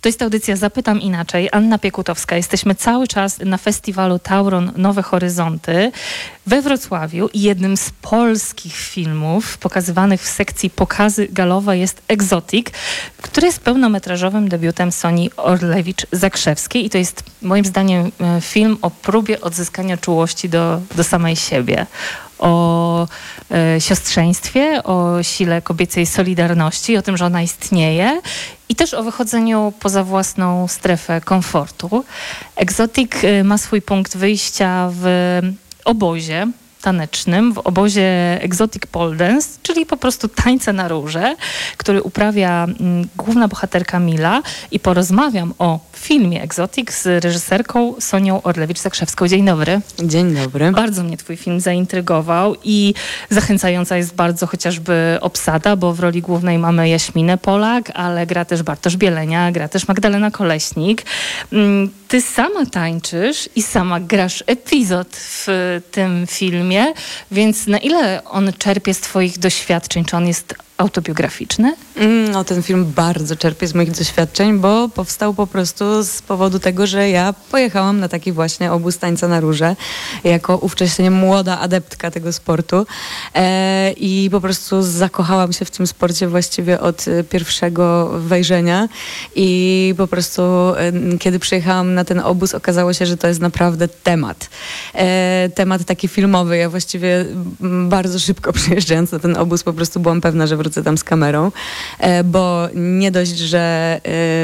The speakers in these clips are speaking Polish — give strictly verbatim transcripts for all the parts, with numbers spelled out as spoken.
To jest audycja Zapytam Inaczej. Anna Piekutowska. Jesteśmy cały czas na festiwalu Tauron Nowe Horyzonty we Wrocławiu i jednym z polskich filmów pokazywanych w sekcji Pokazy Galowe jest Exotic, który jest pełnometrażowym debiutem Soni Orlewicz-Zakrzewskiej i to jest moim zdaniem film o próbie odzyskania czułości do, do samej siebie. O e, siostrzeństwie, o sile kobiecej solidarności, o tym, że ona istnieje i też o wychodzeniu poza własną strefę komfortu. Exotic e, ma swój punkt wyjścia w obozie tanecznym, w obozie Exotic Pole Dance, czyli po prostu tańce na róże, który uprawia m, główna bohaterka Mila i porozmawiam o filmie Exotic z reżyserką Sonią Orlewicz-Zakrzewską. Dzień dobry. Dzień dobry. Bardzo mnie twój film zaintrygował i zachęcająca jest bardzo chociażby obsada, bo w roli głównej mamy Jaśminę Polak, ale gra też Bartosz Bielenia, gra też Magdalena Koleśnik. Ty sama tańczysz i sama grasz epizod w tym filmie, więc na ile on czerpie z twoich doświadczeń? Czy on jest autobiograficzny? No, ten film bardzo czerpie z moich doświadczeń, bo powstał po prostu z powodu tego, że ja pojechałam na taki właśnie obóz tańca na róże jako ówcześnie młoda adeptka tego sportu e, i po prostu zakochałam się w tym sporcie właściwie od pierwszego wejrzenia i po prostu e, kiedy przyjechałam na ten obóz, okazało się, że to jest naprawdę temat. E, temat taki filmowy. Ja właściwie bardzo szybko przyjeżdżając na ten obóz po prostu byłam pewna, że wrócę tam z kamerą, bo nie dość, że,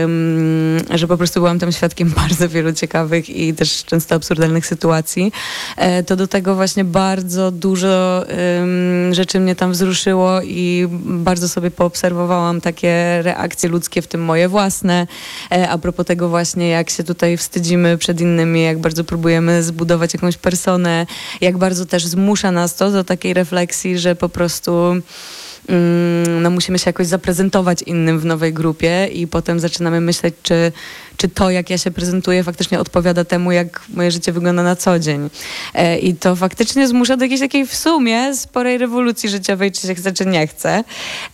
że po prostu byłam tam świadkiem bardzo wielu ciekawych i też często absurdalnych sytuacji, to do tego właśnie bardzo dużo rzeczy mnie tam wzruszyło i bardzo sobie poobserwowałam takie reakcje ludzkie, w tym moje własne, a propos tego właśnie, jak się tutaj wstydzimy przed innymi, jak bardzo próbujemy zbudować jakąś personę, jak bardzo też zmusza nas to do takiej refleksji, że po prostu no musimy się jakoś zaprezentować innym w nowej grupie i potem zaczynamy myśleć, czy, czy to, jak ja się prezentuję, faktycznie odpowiada temu, jak moje życie wygląda na co dzień. E, I to faktycznie zmusza do jakiejś takiej w sumie sporej rewolucji życiowej, czy się chce, czy nie chce. E,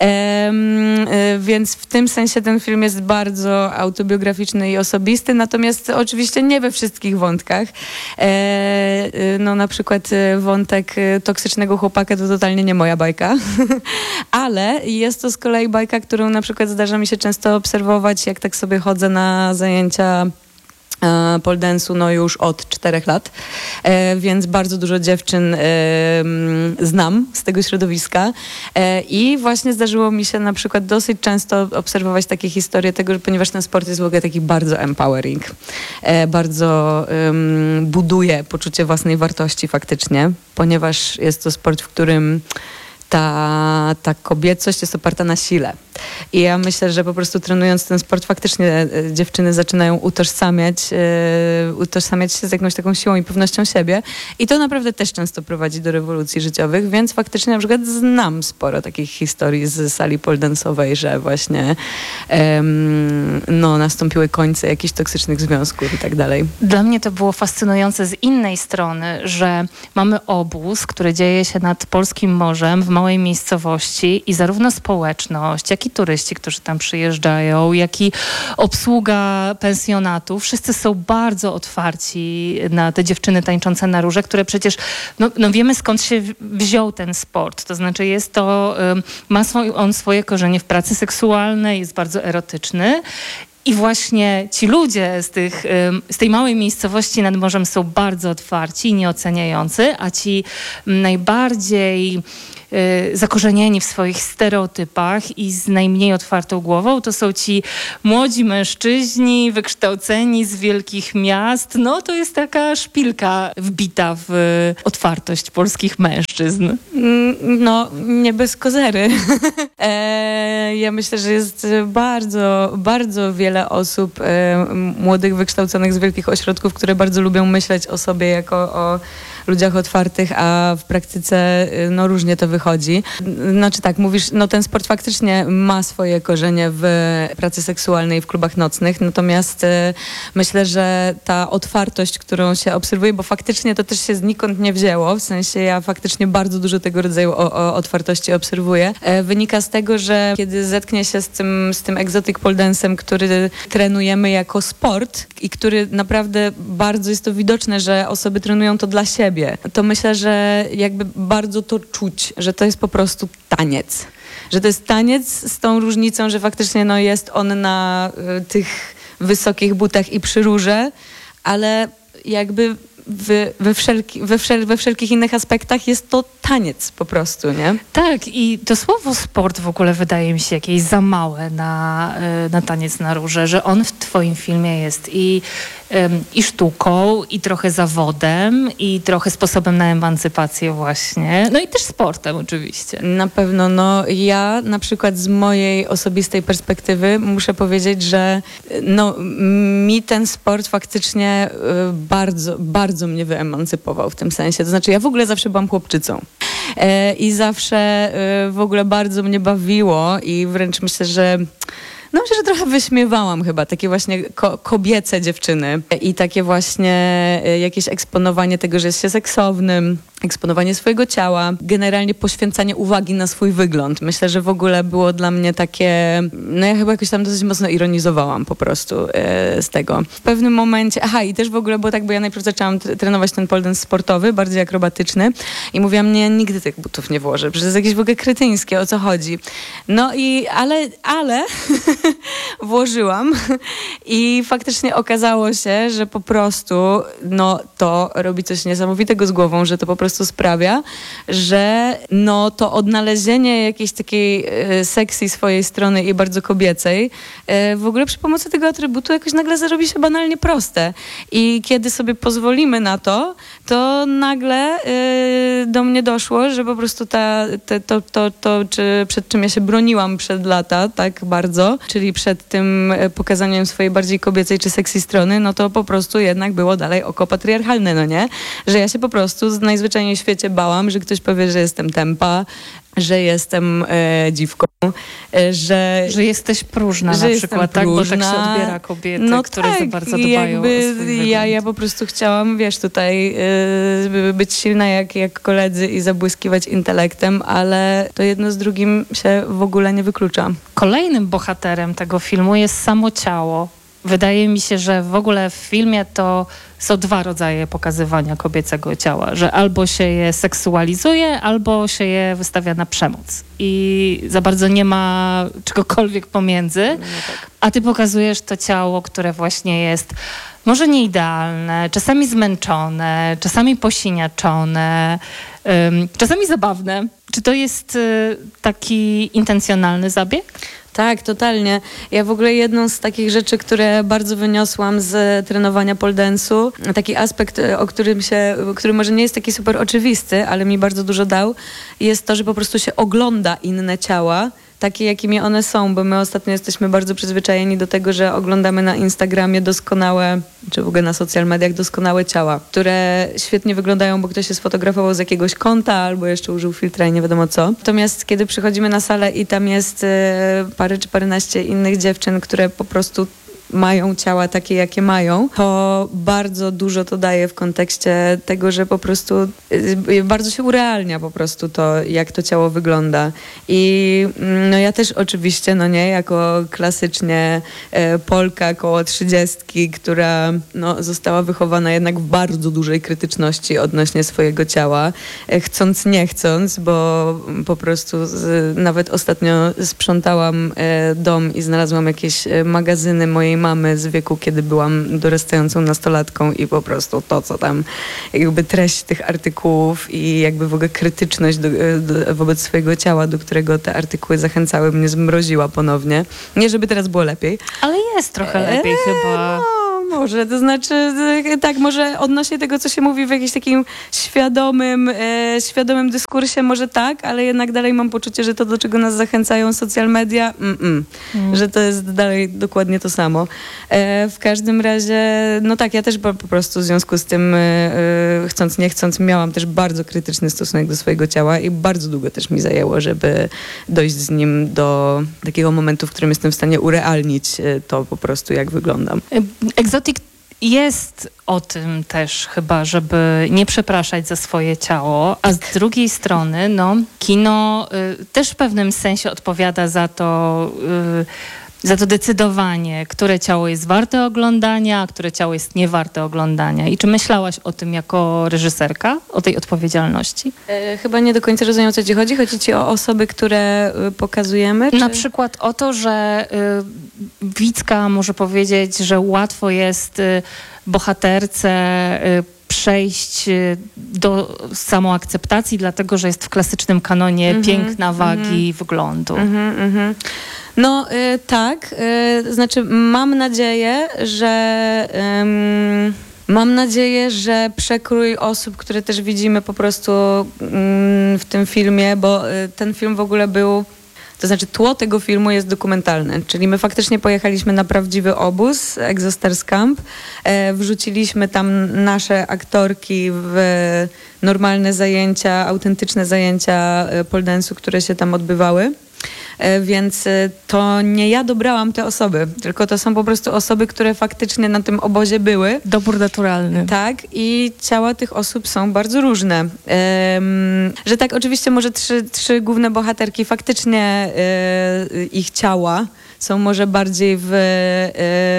e, więc w tym sensie ten film jest bardzo autobiograficzny i osobisty, natomiast oczywiście nie we wszystkich wątkach. E, no na przykład wątek toksycznego chłopaka to totalnie nie moja bajka. Ale jest to z kolei bajka, którą na przykład zdarza mi się często obserwować, jak tak sobie chodzę na zajęcia e, pole dance'u no już od czterech lat, e, więc bardzo dużo dziewczyn e, znam z tego środowiska e, i właśnie zdarzyło mi się na przykład dosyć często obserwować takie historie tego, że ponieważ ten sport jest w ogóle taki bardzo empowering, e, bardzo e, buduje poczucie własnej wartości faktycznie, ponieważ jest to sport, w którym Ta, ta kobiecość jest oparta na sile. I ja myślę, że po prostu trenując ten sport faktycznie dziewczyny zaczynają utożsamiać, yy, utożsamiać się z jakąś taką siłą i pewnością siebie. I to naprawdę też często prowadzi do rewolucji życiowych, więc faktycznie na przykład znam sporo takich historii z sali pole dance'owej, że właśnie yy, no, nastąpiły końce jakichś toksycznych związków i tak dalej. Dla mnie to było fascynujące z innej strony, że mamy obóz, który dzieje się nad polskim morzem w małej miejscowości i zarówno społeczność, jak i turyści, którzy tam przyjeżdżają, jak i obsługa pensjonatu, wszyscy są bardzo otwarci na te dziewczyny tańczące na róże, które przecież, no, no wiemy skąd się wziął ten sport. To znaczy jest to, ma swój, on swoje korzenie w pracy seksualnej, jest bardzo erotyczny. I właśnie ci ludzie z, tych, z tej małej miejscowości nad morzem są bardzo otwarci i nieoceniający, a ci najbardziej zakorzenieni w swoich stereotypach i z najmniej otwartą głową to są ci młodzi mężczyźni wykształceni z wielkich miast. No to jest taka szpilka wbita w otwartość polskich mężczyzn. No, nie bez kozery. e, ja myślę, że jest bardzo, bardzo wiele osób e, młodych, wykształconych z wielkich ośrodków, które bardzo lubią myśleć o sobie jako o ludziach otwartych, a w praktyce no różnie to wychodzi. Znaczy tak, mówisz, no ten sport faktycznie ma swoje korzenie w pracy seksualnej w klubach nocnych, natomiast y, myślę, że ta otwartość, którą się obserwuje, bo faktycznie to też się znikąd nie wzięło, w sensie ja faktycznie bardzo dużo tego rodzaju o, o otwartości obserwuję, e, wynika z tego, że kiedy zetknie się z tym, z tym exotic pole dance'em, który trenujemy jako sport i który naprawdę bardzo jest to widoczne, że osoby trenują to dla siebie, to myślę, że jakby bardzo to czuć, że to jest po prostu taniec. Że to jest taniec z tą różnicą, że faktycznie no, jest on na y, tych wysokich butach i przy rurze, ale jakby w, we, wszelki, we, wszel, we wszelkich innych aspektach jest to taniec po prostu, nie? Tak, i to słowo sport w ogóle wydaje mi się jakieś za małe na, na taniec na rurze, że on w twoim filmie jest i, i sztuką, i trochę zawodem, i trochę sposobem na emancypację właśnie, no i też sportem oczywiście. Na pewno, no ja na przykład z mojej osobistej perspektywy muszę powiedzieć, że no mi ten sport faktycznie bardzo, bardzo mnie wyemancypował w tym sensie. To znaczy ja w ogóle zawsze byłam chłopczycą. E, I zawsze e, w ogóle bardzo mnie bawiło i wręcz myślę, że no myślę, że trochę wyśmiewałam chyba takie właśnie ko- kobiece dziewczyny i takie właśnie e, jakieś eksponowanie tego, że jest się seksownym, eksponowanie swojego ciała, generalnie poświęcanie uwagi na swój wygląd. Myślę, że w ogóle było dla mnie takie, no ja chyba jakoś tam dosyć mocno ironizowałam po prostu e, z tego. W pewnym momencie, aha i też w ogóle było tak, bo ja najpierw zaczęłam t- trenować ten pole dance sportowy, bardziej akrobatyczny i mówiłam, nie, nigdy tych butów nie włożę, przecież to jest jakieś w ogóle kretyńskie, o co chodzi. No i, ale, ale włożyłam i faktycznie okazało się, że po prostu no to robi coś niesamowitego z głową, że to po prostu sprawia, że no to odnalezienie jakiejś takiej e, seksji swojej strony i bardzo kobiecej e, w ogóle przy pomocy tego atrybutu jakoś nagle zrobi się banalnie proste. I kiedy sobie pozwolimy na to, to nagle e, do mnie doszło, że po prostu ta, te, to, to, to czy, przed czym ja się broniłam przed lata tak bardzo, czyli przed tym pokazaniem swojej bardziej kobiecej czy sexy strony, no to po prostu jednak było dalej oko patriarchalne, no nie? Że ja się po prostu z najzwyczajniej w świecie bałam, że ktoś powie, że jestem tempa, że jestem e, dziwką, e, że... Że jesteś próżna że na przykład, tak? Próżna. Bo tak się odbiera kobiety, no które tak, za bardzo dbają jakby o swój wygląd. ja, ja po prostu chciałam, wiesz, tutaj e, być silna jak, jak koledzy i zabłyskiwać intelektem, ale to jedno z drugim się w ogóle nie wyklucza. Kolejnym bohaterem tego filmu jest samo ciało. Wydaje mi się, że w ogóle w filmie to są dwa rodzaje pokazywania kobiecego ciała, że albo się je seksualizuje, albo się je wystawia na przemoc. I za bardzo nie ma czegokolwiek pomiędzy. No tak. A ty pokazujesz to ciało, które właśnie jest może nie idealne, czasami zmęczone, czasami posiniaczone, um, czasami zabawne. Czy to jest y, taki intencjonalny zabieg? Tak, totalnie. Ja w ogóle jedną z takich rzeczy, które bardzo wyniosłam z trenowania pole dance'u, taki aspekt, o którym się, który może nie jest taki super oczywisty, ale mi bardzo dużo dał, jest to, że po prostu się ogląda inne ciała, takie jakimi one są, bo my ostatnio jesteśmy bardzo przyzwyczajeni do tego, że oglądamy na Instagramie doskonałe, czy w ogóle na social mediach doskonałe ciała, które świetnie wyglądają, bo ktoś się sfotografował z jakiegoś konta albo jeszcze użył filtra i nie wiadomo co. Natomiast kiedy przychodzimy na salę i tam jest e, parę czy paręnaście innych dziewczyn, które po prostu mają ciała takie, jakie mają, to bardzo dużo to daje w kontekście tego, że po prostu y, bardzo się urealnia po prostu to, jak to ciało wygląda. I no ja też oczywiście, no nie, jako klasycznie e, Polka koło trzydziestki, która no, została wychowana jednak w bardzo dużej krytyczności odnośnie swojego ciała, e, chcąc nie chcąc, bo po prostu z, nawet ostatnio sprzątałam e, dom i znalazłam jakieś e, magazyny mojej mamy z wieku, kiedy byłam dorastającą nastolatką i po prostu to, co tam, jakby treść tych artykułów i jakby w ogóle krytyczność do, do, wobec swojego ciała, do którego te artykuły zachęcały, mnie zmroziła ponownie. Nie, żeby teraz było lepiej. Ale jest trochę lepiej eee, chyba. No, może, to znaczy e, tak, może odnośnie tego, co się mówi w jakimś takim świadomym, e, świadomym dyskursie, może tak, ale jednak dalej mam poczucie, że to, do czego nas zachęcają social media, mm, mm, że to jest dalej dokładnie to samo. E, w każdym razie, no tak, ja też po, po prostu w związku z tym, e, e, chcąc nie chcąc, miałam też bardzo krytyczny stosunek do swojego ciała i bardzo długo też mi zajęło, żeby dojść z nim do takiego momentu, w którym jestem w stanie urealnić e, to po prostu, jak wyglądam. Egzotik jest o tym też chyba, żeby nie przepraszać za swoje ciało, a z drugiej strony, no, kino y, też w pewnym sensie odpowiada za to, y, za to decydowanie, które ciało jest warte oglądania, a które ciało jest niewarte oglądania. I czy myślałaś o tym jako reżyserka, o tej odpowiedzialności? E, chyba nie do końca rozumiem, o co ci chodzi. Chodzi ci o osoby, które y, pokazujemy? Czy... Na przykład o to, że y, widzka może powiedzieć, że łatwo jest y, bohaterce y, przejść y, do samoakceptacji, dlatego że jest w klasycznym kanonie Mm-hmm, piękna, wagi, mm-hmm. wyglądu. Mm-hmm, mm-hmm. No y, tak, y, znaczy mam nadzieję, że... Ym... Mam nadzieję, że przekrój osób, które też widzimy po prostu mm, w tym filmie, bo y, ten film w ogóle był, to znaczy tło tego filmu jest dokumentalne, czyli my faktycznie pojechaliśmy na prawdziwy obóz, Exostars Camp, e, wrzuciliśmy tam nasze aktorki w normalne zajęcia, autentyczne zajęcia pole dance'u, które się tam odbywały. Więc to nie ja dobrałam te osoby, tylko to są po prostu osoby, które faktycznie na tym obozie były. Dobór naturalny. Tak, i ciała tych osób są bardzo różne. Um, że tak, oczywiście może trzy, trzy główne bohaterki, faktycznie e, ich ciała są może bardziej w, e,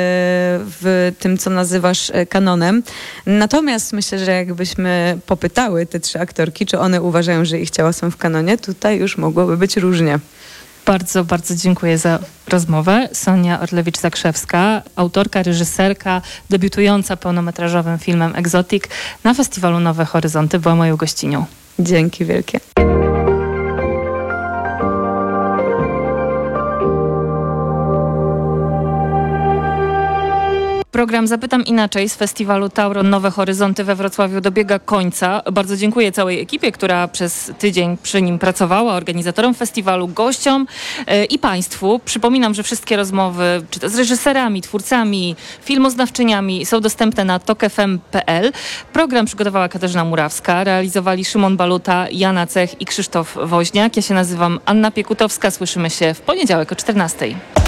w tym, co nazywasz kanonem. Natomiast myślę, że jakbyśmy popytały te trzy aktorki, czy one uważają, że ich ciała są w kanonie, tutaj już mogłoby być różnie. Bardzo, bardzo dziękuję za rozmowę. Sonia Orlewicz-Zakrzewska, autorka, reżyserka, debiutująca pełnometrażowym filmem Egzotik na festiwalu Nowe Horyzonty, była moją gościnią. Dzięki wielkie. Program Zapytam Inaczej z festiwalu Tauron Nowe Horyzonty we Wrocławiu dobiega końca. Bardzo dziękuję całej ekipie, która przez tydzień przy nim pracowała, organizatorom festiwalu, gościom yy, i Państwu. Przypominam, że wszystkie rozmowy, czy to z reżyserami, twórcami, filmoznawczyniami są dostępne na tok f m kropka p l. Program przygotowała Katarzyna Murawska, realizowali Szymon Baluta, Jana Cech i Krzysztof Woźniak. Ja się nazywam Anna Piekutowska. Słyszymy się w poniedziałek o czternastej.